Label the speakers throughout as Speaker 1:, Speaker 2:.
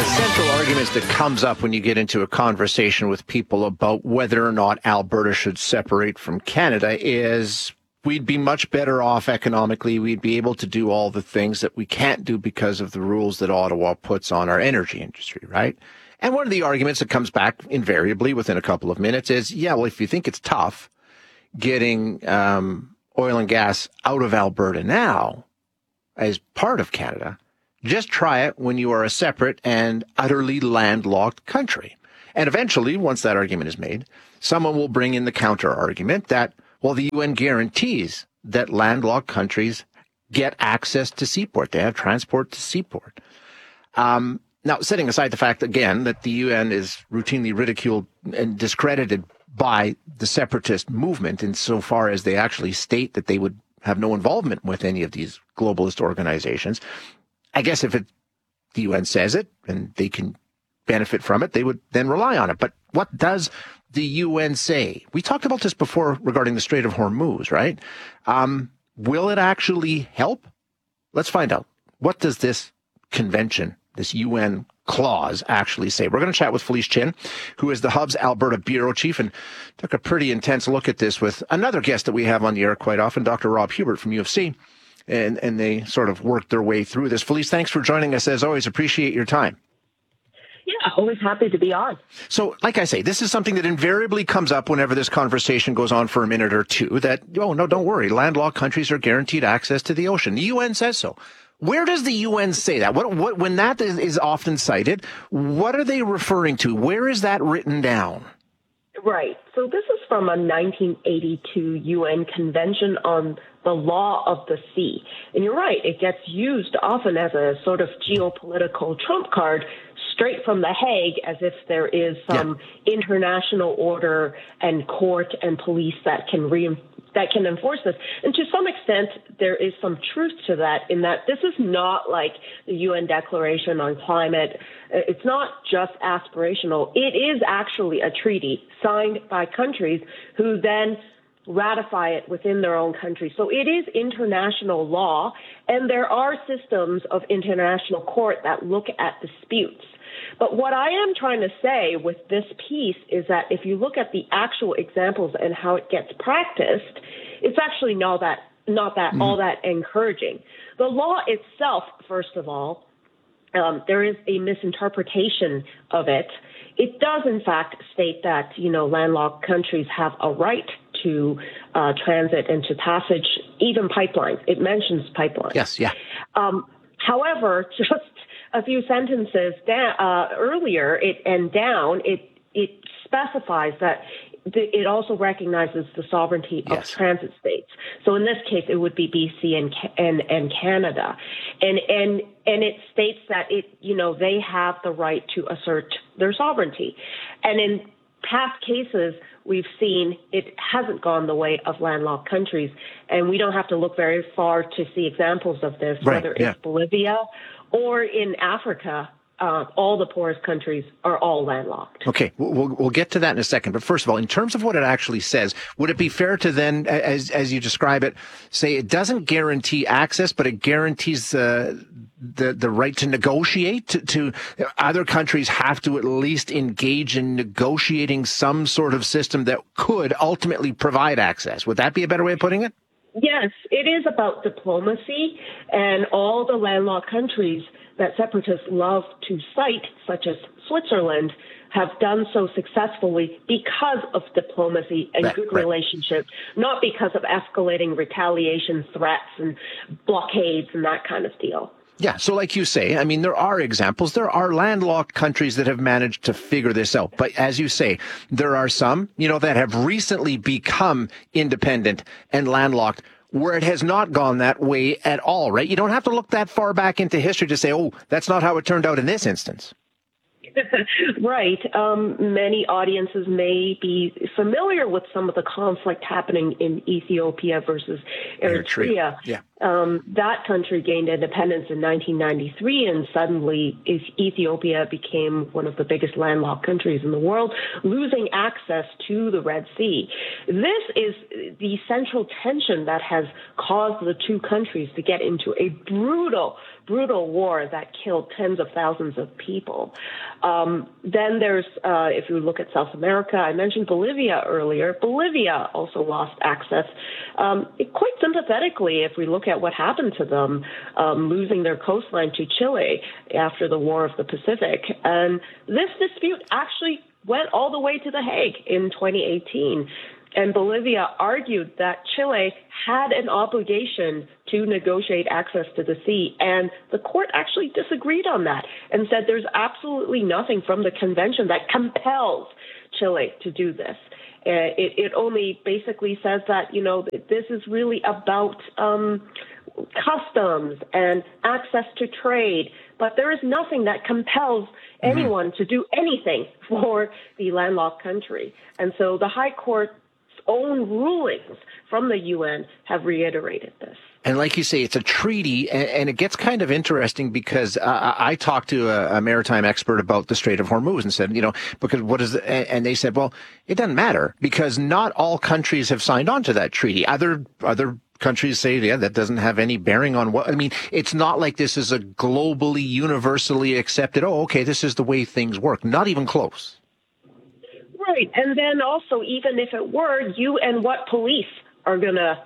Speaker 1: central arguments that comes up when you get into a conversation with people about whether or not Alberta should separate from Canada is we'd be much better off economically. We'd be able to do all the things that we can't do because of the rules that Ottawa puts on our energy industry, right? And one of the arguments that comes back invariably within a couple of minutes is, yeah, well, if you think it's tough getting oil and gas out of Alberta now as part of Canada, just try it when you are a separate and utterly landlocked country. And eventually, once that argument is made, someone will bring in the counter argument that, well, the UN guarantees that landlocked countries get access to seaport. They have transport to seaport. Now, setting aside the fact, again, that the UN is routinely ridiculed and discredited by the separatist movement insofar as they actually state that they would have no involvement with any of these globalist organizations, I guess if the UN says it and they can benefit from it, they would then rely on it. But what does the UN say? We talked about this before regarding the Strait of Hormuz, right? Will it actually help? Let's find out. What does this convention, this UN clause actually say? We're going to chat with Felice Chin, who is the Hub's Alberta Bureau Chief, and took a pretty intense look at this with another guest that we have on the air quite often, Dr. Rob Hubert from U of C. And they sort of worked their way through this. Felice, thanks for joining us. As always, appreciate your time.
Speaker 2: Yeah, always happy to be on.
Speaker 1: So, like I say, this is something that invariably comes up whenever this conversation goes on for a minute or two, that, oh, no, don't worry, landlocked countries are guaranteed access to the ocean. The UN says so. Where does the UN say that? What when that is often cited, what are they referring to? Where is that written down?
Speaker 2: Right. So this is from a 1982 UN Convention on the Law of the Sea. And you're right, it gets used often as a sort of geopolitical trump card straight from The Hague, as if there is some international order and court and police that can enforce this. And to some extent, there is some truth to that, in that this is not like the UN Declaration on Climate. It's not just aspirational. It is actually a treaty signed by countries who then ratify it within their own country. So it is international law, and there are systems of international court that look at disputes. But what I am trying to say with this piece is that if you look at the actual examples and how it gets practiced, it's actually not that all that encouraging. The law itself, first of all, there is a misinterpretation of it. It does, in fact, state that, landlocked countries have a right to transit and to passage, even pipelines. It mentions pipelines.
Speaker 1: Yes, yeah.
Speaker 2: However, just a few sentences earlier, it specifies that it also recognizes the sovereignty of transit states. So in this case, it would be BC and Canada, and it states that they have the right to assert their sovereignty, and in past cases, we've seen it hasn't gone the way of landlocked countries, and we don't have to look very far to see examples of this, whether it's Bolivia or in Africa. All the poorest countries are all landlocked.
Speaker 1: Okay, we'll get to that in a second. But first of all, in terms of what it actually says, would it be fair to then, as you describe it, say it doesn't guarantee access, but it guarantees the right to negotiate? To other countries have to at least engage in negotiating some sort of system that could ultimately provide access. Would that be a better way of putting it?
Speaker 2: Yes, it is about diplomacy, and all the landlocked countries that separatists love to cite, such as Switzerland, have done so successfully because of diplomacy and good relationships, not because of escalating retaliation threats and blockades and that kind of deal.
Speaker 1: Yeah, so like you say, I mean, there are examples. There are landlocked countries that have managed to figure this out. But as you say, there are some, that have recently become independent and landlocked where it has not gone that way at all, right? You don't have to look that far back into history to say, oh, that's not how it turned out in this instance.
Speaker 2: Right. Many audiences may be familiar with some of the conflict happening in Ethiopia versus Eritrea.
Speaker 1: Yeah.
Speaker 2: That country gained independence in 1993, and suddenly Ethiopia became one of the biggest landlocked countries in the world, losing access to the Red Sea. This is the central tension that has caused the two countries to get into a brutal brutal war that killed tens of thousands of people. Then there's, if you look at South America, I mentioned Bolivia earlier. Bolivia also lost access, quite sympathetically, if we look at what happened to them, losing their coastline to Chile after the War of the Pacific. And this dispute actually went all the way to The Hague in 2018. And Bolivia argued that Chile had an obligation to negotiate access to the sea. And the court actually disagreed on that and said there's absolutely nothing from the convention that compels Chile to do this. It only basically says that, this is really about customs and access to trade. But there is nothing that compels anyone to do anything for the landlocked country. And so the High Court own rulings from the UN have reiterated this.
Speaker 1: And like you say, it's a treaty, and it gets kind of interesting because I talked to a maritime expert about the Strait of Hormuz and said, because what is it? And they said, well, it doesn't matter because not all countries have signed on to that treaty. Other countries say, yeah, that doesn't have any bearing on what, it's not like this is a globally, universally accepted, this is the way things work. Not even close.
Speaker 2: Right. And then also, even if it were, you and what police are going to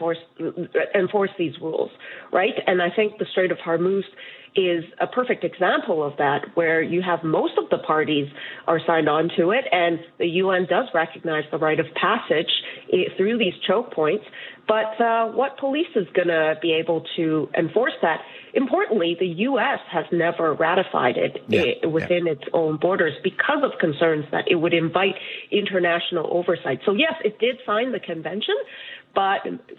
Speaker 2: enforce these rules, right? And I think the Strait of Hormuz is a perfect example of that, where you have most of the parties are signed on to it, and the UN does recognize the right of passage through these choke points. But what police is going to be able to enforce that? Importantly, the U.S. has never ratified it within its own borders because of concerns that it would invite international oversight. So, yes, it did sign the convention, but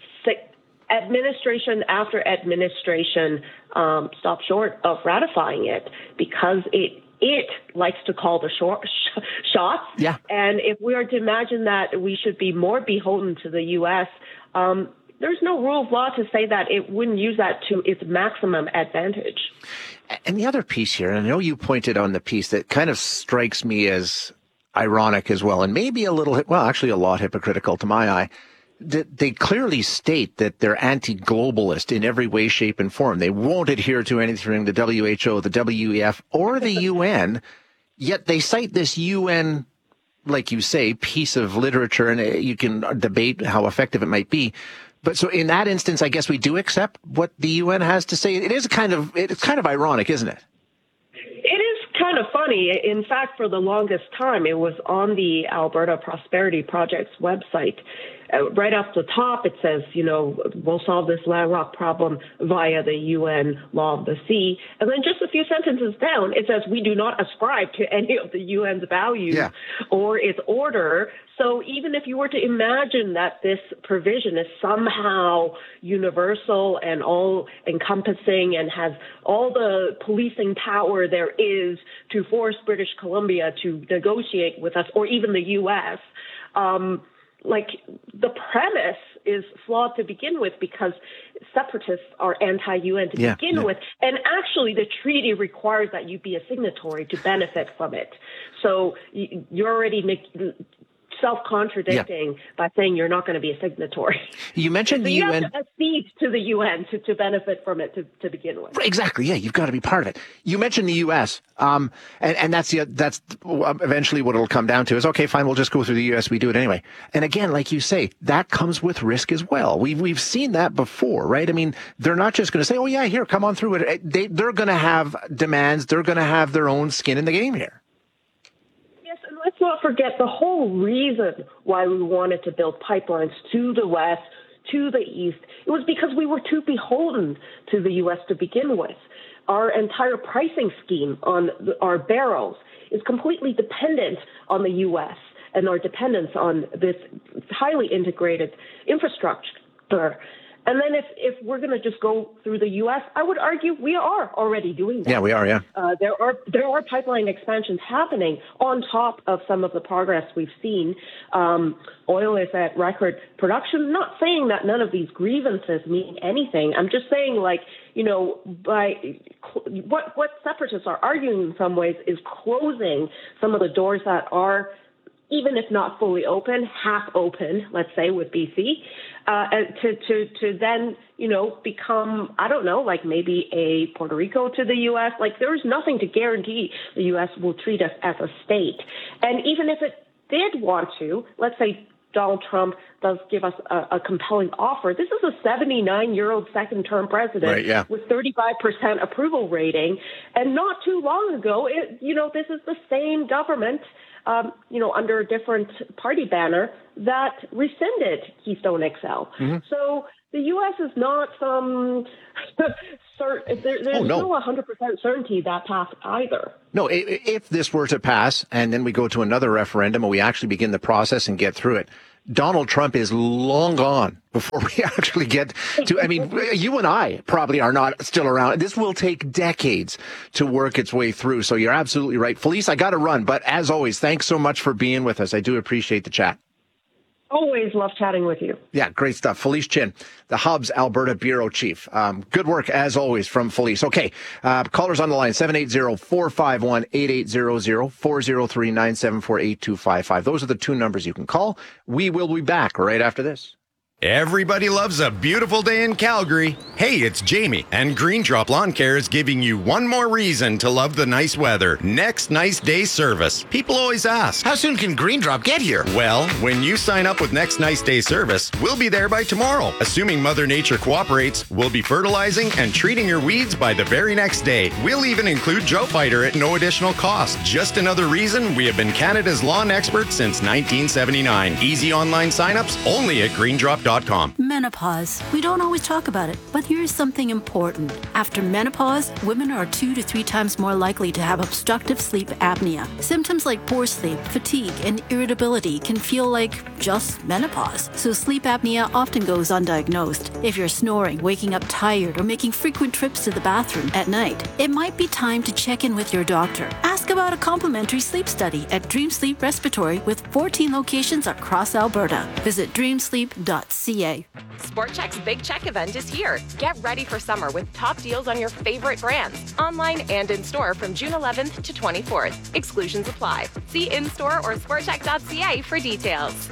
Speaker 2: administration after administration stopped short of ratifying it because it likes to call the shots. Yeah. And if we are to imagine that we should be more beholden to the U.S., there's no rule of law to say that it wouldn't use that to its maximum advantage.
Speaker 1: And the other piece here, and I know you pointed on the piece that kind of strikes me as ironic as well, and maybe a lot hypocritical to my eye. They clearly state that they're anti-globalist in every way, shape, and form. They won't adhere to anything the WHO, the WEF, or the UN, yet they cite this UN, like you say, piece of literature, and you can debate how effective it might be. But so in that instance, I guess we do accept what the UN has to say. It's kind of ironic, isn't it?
Speaker 2: It is kind of funny. In fact, for the longest time, it was on the Alberta Prosperity Project's website. Right off the top, it says, we'll solve this landlocked problem via the UN Law of the Sea. And then just a few sentences down, it says we do not ascribe to any of the UN's values or its order. So even if you were to imagine that this provision is somehow universal and all-encompassing and has all the policing power there is to force British Columbia to negotiate with us, or even the U.S., the premise is flawed to begin with because separatists are anti-UN to begin with. And actually, the treaty requires that you be a signatory to benefit from it. So you're already self-contradicting by saying you're not going to be a signatory.
Speaker 1: You mentioned the UN.
Speaker 2: You have to accede to the UN to benefit from it to begin with.
Speaker 1: Exactly. Yeah, you've got to be part of it. You mentioned the U.S. And that's eventually what it'll come down to is, okay, fine, we'll just go through the U.S. We do it anyway. And again, like you say, that comes with risk as well. We've seen that before, right? They're not just going to say, oh yeah, here, come on through it. They're going to have demands. They're going to have their own skin in the game here.
Speaker 2: Let's not forget the whole reason why we wanted to build pipelines to the west, to the east. It was because we were too beholden to the U.S. to begin with. Our entire pricing scheme on our barrels is completely dependent on the U.S. and our dependence on this highly integrated infrastructure. And then if we're going to just go through the U.S., I would argue we are already doing that.
Speaker 1: Yeah, we are, yeah.
Speaker 2: There are pipeline expansions happening on top of some of the progress we've seen. Oil is at record production. Not saying that none of these grievances mean anything. I'm just saying, by what separatists are arguing in some ways is closing some of the doors that are even if not fully open, half open, let's say, with BC, to then, become, I don't know, like maybe a Puerto Rico to the U.S. Like, there's nothing to guarantee the U.S. will treat us as a state. And even if it did want to, let's say Donald Trump does give us a compelling offer. This is a 79-year-old second-term president, right, with 35% approval rating. And not too long ago, this is the same government, under a different party banner that rescinded Keystone XL. Mm-hmm. So the U.S. is not there's no 100% certainty that path either.
Speaker 1: No, if this were to pass and then we go to another referendum and we actually begin the process and get through it, Donald Trump is long gone before we actually get to, I mean, you and I probably are not still around. This will take decades to work its way through. So you're absolutely right. Felice, I got to run. But as always, thanks so much for being with us. I do appreciate the chat.
Speaker 2: Always love chatting with you.
Speaker 1: Yeah, great stuff. Felice Chin, the Hub's Alberta Bureau Chief. Good work, as always, from Felice. Okay, callers on the line, 780-451-8800, 403-974-8255. Those are the two numbers you can call. We will be back right after this.
Speaker 3: Everybody loves a beautiful day in Calgary. Hey, it's Jamie, and Green Drop Lawn Care is giving you one more reason to love the nice weather. Next Nice Day service. People always ask,
Speaker 4: how soon can Green Drop get here?
Speaker 3: Well, when you sign up with Next Nice Day service, we'll be there by tomorrow. Assuming Mother Nature cooperates, we'll be fertilizing and treating your weeds by the very next day. We'll even include Drought Fighter at no additional cost. Just another reason we have been Canada's lawn expert since 1979. Easy online signups only at greendrop.com.
Speaker 5: Menopause. We don't always talk about it, but here's something important. After menopause, women are 2 to 3 times more likely to have obstructive sleep apnea. Symptoms like poor sleep, fatigue, and irritability can feel like just menopause. So sleep apnea often goes undiagnosed. If you're snoring, waking up tired, or making frequent trips to the bathroom at night, it might be time to check in with your doctor. Ask about a complimentary sleep study at Dream Sleep Respiratory with 14 locations across Alberta. Visit dreamsleep.ca.
Speaker 6: Sport Chek's Big Check event is here. Get ready for summer with top deals on your favorite brands, online and in-store from June 11th to 24th. Exclusions apply. See in-store or sportchek.ca for details.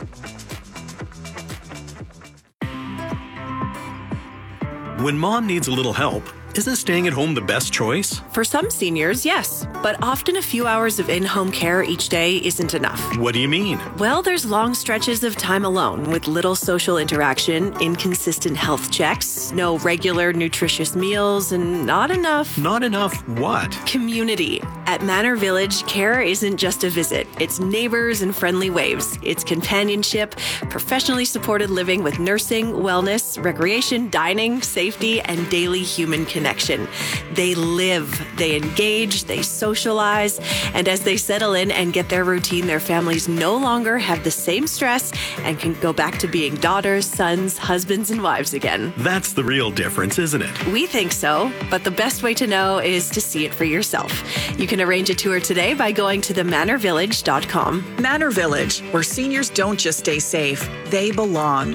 Speaker 7: When mom needs a little help, isn't staying at home the best choice?
Speaker 8: For some seniors, yes. But often a few hours of in-home care each day isn't enough.
Speaker 7: What do you mean?
Speaker 8: Well, there's long stretches of time alone with little social interaction, inconsistent health checks, no regular nutritious meals, and not enough...
Speaker 7: Not enough what?
Speaker 8: Community. At Manor Village, care isn't just a visit. It's neighbors and friendly waves. It's companionship, professionally supported living with nursing, wellness, recreation, dining, safety, and daily human connection. They live, they engage, they socialize, and as they settle in and get their routine, their families no longer have the same stress and can go back to being daughters, sons, husbands, and wives again.
Speaker 7: That's the real difference, isn't it?
Speaker 8: We think so, but the best way to know is to see it for yourself. You can arrange a tour today by going to themanorvillage.com.
Speaker 9: Manor Village, where seniors don't just stay safe, they belong.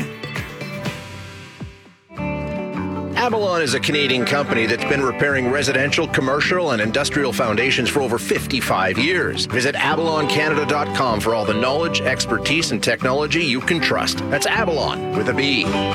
Speaker 1: Avalon is a Canadian company that's been repairing residential, commercial, and industrial foundations for over 55 years. Visit avaloncanada.com for all the knowledge, expertise, and technology you can trust. That's Avalon with a B.